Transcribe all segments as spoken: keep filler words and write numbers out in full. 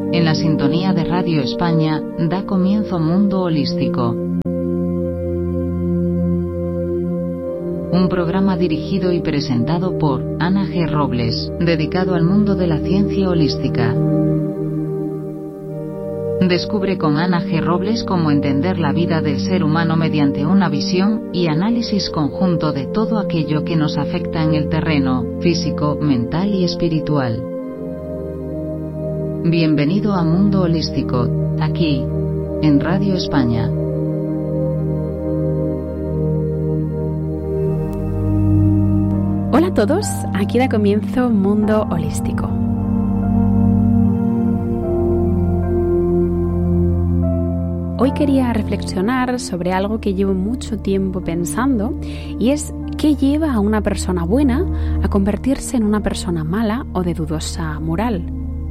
En la sintonía de Radio España da comienzo Mundo Holístico. Un programa dirigido y presentado por Ana G. Robles, dedicado al mundo de la ciencia holística. Descubre con Ana G. Robles cómo entender la vida del ser humano mediante una visión y análisis conjunto de todo aquello que nos afecta en el terreno físico, mental y espiritual. Bienvenido a Mundo Holístico, aquí, en Radio España. Hola a todos, aquí da comienzo Mundo Holístico. Hoy quería reflexionar sobre algo que llevo mucho tiempo pensando y es ¿qué lleva a una persona buena a convertirse en una persona mala o de dudosa moral?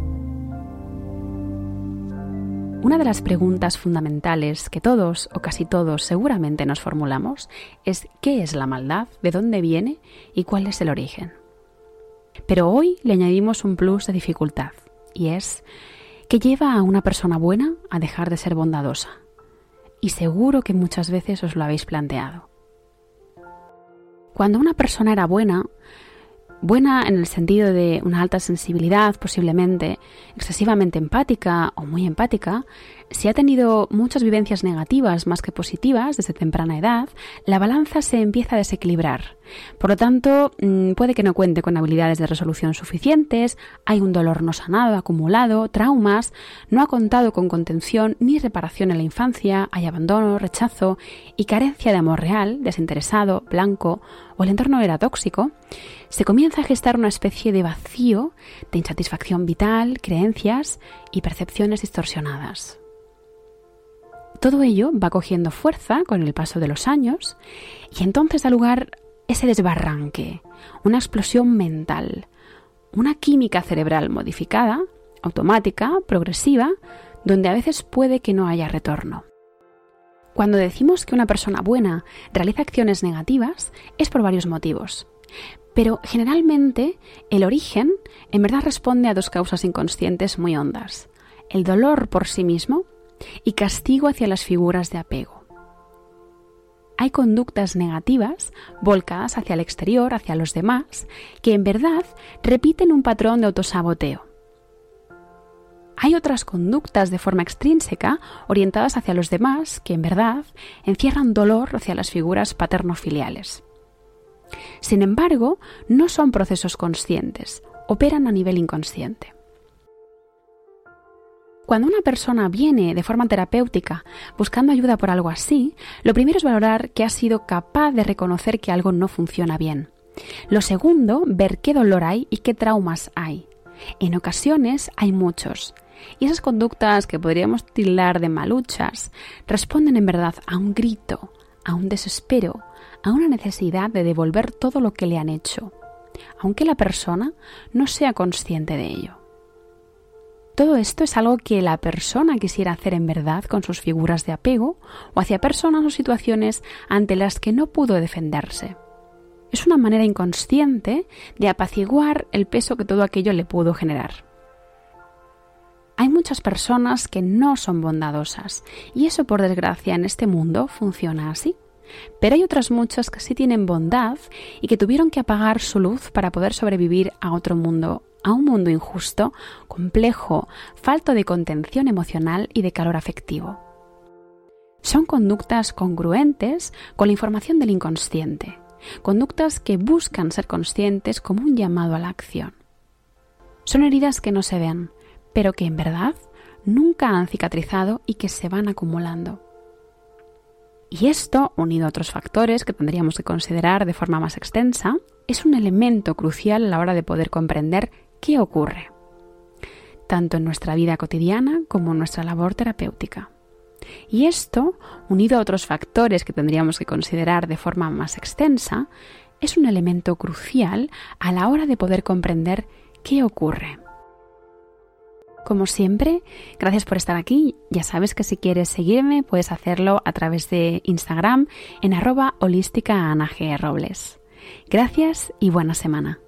Una de las preguntas fundamentales que todos o casi todos seguramente nos formulamos es ¿qué es la maldad? ¿De dónde viene? ¿Y cuál es el origen? Pero hoy le añadimos un plus de dificultad y es ¿qué lleva a una persona buena a dejar de ser bondadosa? Y seguro que muchas veces os lo habéis planteado. Cuando una persona era buena, buena en el sentido de una alta sensibilidad, posiblemente excesivamente empática o muy empática, si ha tenido muchas vivencias negativas más que positivas desde temprana edad, la balanza se empieza a desequilibrar. Por lo tanto, puede que no cuente con habilidades de resolución suficientes, hay un dolor no sanado, acumulado, traumas, no ha contado con contención ni reparación en la infancia, hay abandono, rechazo y carencia de amor real, desinteresado, blanco o el entorno era tóxico. Se comienza a gestar una especie de vacío, de insatisfacción vital, creencias y percepciones distorsionadas. Todo ello va cogiendo fuerza con el paso de los años y entonces da lugar ese desbarranque, una explosión mental, una química cerebral modificada, automática, progresiva, donde a veces puede que no haya retorno. Cuando decimos que una persona buena realiza acciones negativas es por varios motivos, pero generalmente el origen en verdad responde a dos causas inconscientes muy hondas, el dolor por sí mismo y castigo hacia las figuras de apego. Hay conductas negativas volcadas hacia el exterior, hacia los demás, que en verdad repiten un patrón de autosaboteo. Hay otras conductas de forma extrínseca orientadas hacia los demás que en verdad encierran dolor hacia las figuras paterno-filiales. Sin embargo, no son procesos conscientes, operan a nivel inconsciente. Cuando una persona viene de forma terapéutica buscando ayuda por algo así, lo primero es valorar que ha sido capaz de reconocer que algo no funciona bien. Lo segundo, ver qué dolor hay y qué traumas hay. En ocasiones hay muchos. Y esas conductas que podríamos tildar de maluchas responden en verdad a un grito, a un desespero, a una necesidad de devolver todo lo que le han hecho, aunque la persona no sea consciente de ello. Todo esto es algo que la persona quisiera hacer en verdad con sus figuras de apego o hacia personas o situaciones ante las que no pudo defenderse. Es una manera inconsciente de apaciguar el peso que todo aquello le pudo generar. Hay muchas personas que no son bondadosas y eso, por desgracia, en este mundo funciona así. Pero hay otras muchas que sí tienen bondad y que tuvieron que apagar su luz para poder sobrevivir a otro mundo, a un mundo injusto, complejo, falto de contención emocional y de calor afectivo. Son conductas congruentes con la información del inconsciente, conductas que buscan ser conscientes como un llamado a la acción. Son heridas que no se ven, pero que en verdad nunca han cicatrizado y que se van acumulando. Y esto, unido a otros factores que tendríamos que considerar de forma más extensa, es un elemento crucial a la hora de poder comprender qué ocurre, tanto en nuestra vida cotidiana como en nuestra labor terapéutica. Y esto, unido a otros factores que tendríamos que considerar de forma más extensa, es un elemento crucial a la hora de poder comprender qué ocurre. Como siempre, gracias por estar aquí. Ya sabes que si quieres seguirme puedes hacerlo a través de Instagram en arroba holística Ana G. Robles. Gracias y buena semana.